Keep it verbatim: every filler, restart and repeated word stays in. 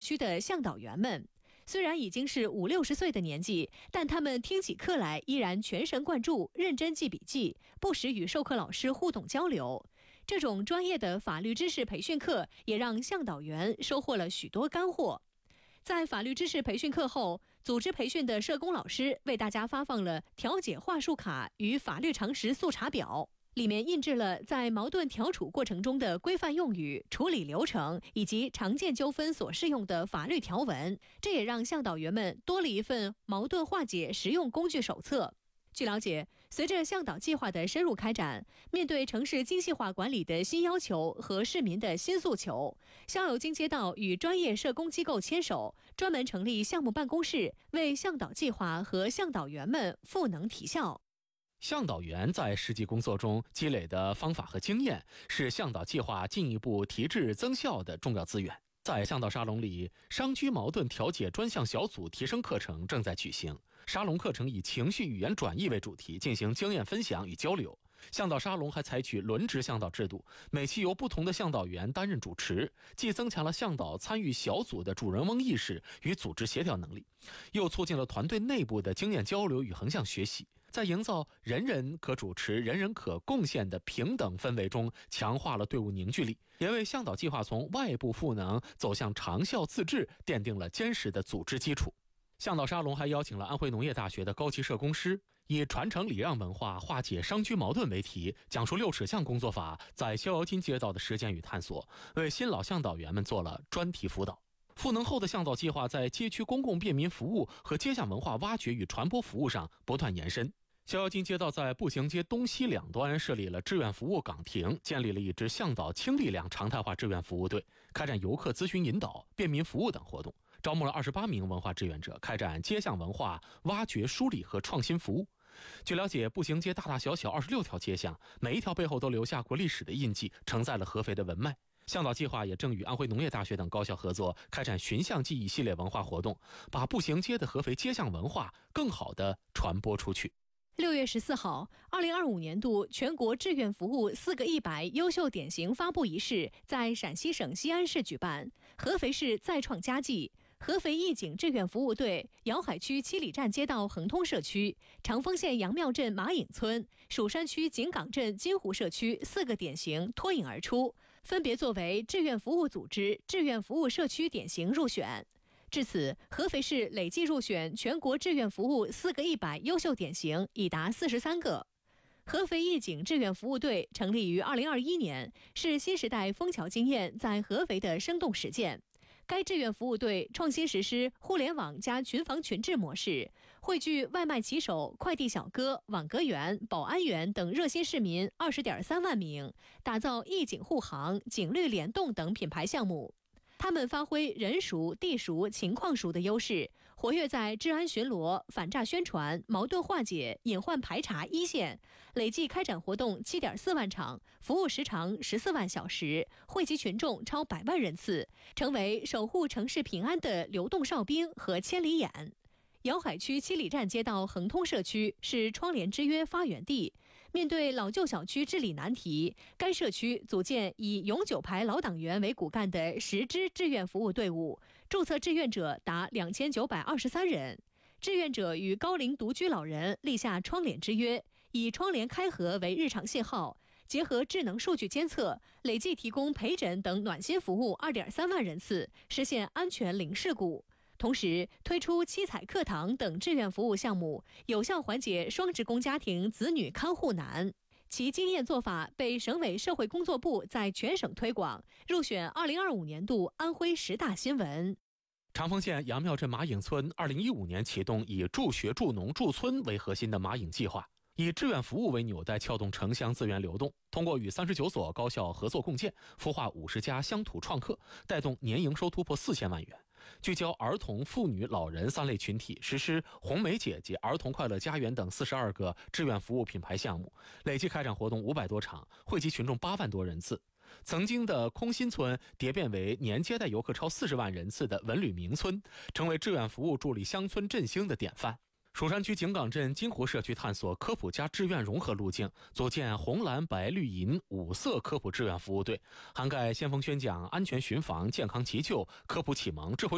区的向导员们。虽然已经是五六十岁的年纪，但他们听起课来依然全神贯注，认真记笔记，不时与授课老师互动交流。这种专业的法律知识培训课也让向导员收获了许多干货。在法律知识培训课后，组织培训的社工老师为大家发放了调解话术卡与法律常识速查表，里面印制了在矛盾调处过程中的规范用语、处理流程以及常见纠纷所适用的法律条文，这也让向导员们多了一份矛盾化解实用工具手册。据了解，随着向导计划的深入开展，面对城市精细化管理的新要求和市民的新诉求，逍遥津街道与专业社工机构牵手，专门成立项目办公室，为向导计划和向导员们赋能提效。 向导员在实际工作中积累的方法和经验，是向导计划进一步提质增效的重要资源。在向导沙龙里，商居矛盾调解专项小组提升课程正在举行。沙龙课程以情绪语言转译为主题，进行经验分享与交流。向导沙龙还采取轮值向导制度，每期由不同的向导员担任主持，既增强了向导参与小组的主人翁意识与组织协调能力，又促进了团队内部的经验交流与横向学习，在营造人人可主持、人人可贡献的平等氛围中，强化了队伍凝聚力，也为向导计划从外部赋能走向长效自治奠定了坚实的组织基础。向导沙龙还邀请了安徽农业大学的高级社工师，以传承礼让文化、化解商居矛盾为题，讲述六尺巷工作法在逍遥津街道的实践与探索，为新老向导员们做了专题辅导。赋能后的向导计划在街区公共便民服务和街巷文化挖掘与传播服务上不断延伸。逍遥津街道在步行街东西两端设立了志愿服务岗亭，建立了一支向导轻力量常态化志愿服务队，开展游客咨询引导、便民服务等活动，招募了二十八名文化志愿者，开展街巷文化挖掘、梳理和创新服务。据了解，步行街大大小小二十六条街巷，每一条背后都留下过历史的印记，承载了合肥的文脉。向导计划也正与安徽农业大学等高校合作，开展寻巷记忆系列文化活动，把步行街的合肥街巷文化更好地传播出去。 六月十四号，二零二五年度全国志愿服务四个一百优秀典型发布仪式在陕西省西安市举办，合肥市再创佳绩。合肥义警志愿服务队瑶海区七里站街道恒通社区、长丰县杨庙镇马颖村、蜀山区井岗镇金湖社区四个典型脱颖而出，分别作为志愿服务组织、志愿服务社区典型入选。至此，合肥市累计入选全国志愿服务四个一百优秀典型已达四十三个。合肥义警志愿服务队成立于二零二一年，是新时代枫桥经验在合肥的生动实践。该志愿服务队创新实施互联网加群防群治模式，汇聚外卖骑手、快递小哥、网格员、保安员等热心市民二十点三万名，打造义警护航、警律联动等品牌项目。他们发挥人熟、地熟、情况熟的优势，活跃在治安巡逻、反诈宣传、矛盾化解、隐患排查一线，累计开展活动七点四万场，服务时长十四万小时，惠及群众超百万人次，成为守护城市平安的流动哨兵和千里眼。瑶海区七里站街道恒通社区是窗帘之约发源地，面对老旧小区治理难题，该社区组建以永久牌老党员为骨干的十支志愿服务队伍，注册志愿者达两千九百二十三人。志愿者与高龄独居老人立下窗帘之约，以窗帘开合为日常信号，结合智能数据监测，累计提供陪诊等暖心服务二点三万人次，实现安全零事故。同时推出七彩课堂等志愿服务项目，有效缓解双职工家庭子女看护难。其经验做法被省委社会工作部在全省推广，入选二零二五年度安徽十大新闻。 长丰县杨庙镇马颖村二零一五年启动以助学助农助村为核心的马颖计划，以志愿服务为纽带，撬动城乡资源流动，通过与三十九所高校合作共建，孵化五十家乡土创客，带动年营收突破四千万元。聚焦儿童、妇女、老人三类群体，实施红梅姐姐、儿童快乐家园等四十二个志愿服务品牌项目，累计开展活动五百多场，惠及群众八万多人次。曾经的空心村蝶变为年接待游客超四十万人次的文旅名村，成为志愿服务助力乡村振兴的典范。蜀山区井岗镇金湖社区探索科普加志愿融合路径，组建红蓝白绿银五色科普志愿服务队，涵盖先锋宣讲、安全巡防、健康急救、科普启蒙、智慧